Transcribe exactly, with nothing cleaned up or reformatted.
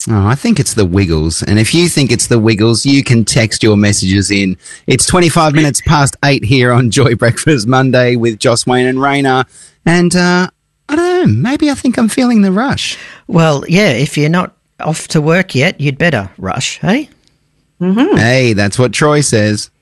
Oh, I think it's the Wiggles. And if you think it's the Wiggles, you can text your messages in. It's twenty-five minutes past eight here on Joy Breakfast Monday with Joss, Wayne and Raina. And uh, I don't know, maybe I think I'm feeling the rush. Well, yeah, if you're not off to work yet, you'd better rush, hey? Mm-hmm. Hey, that's what Troy says.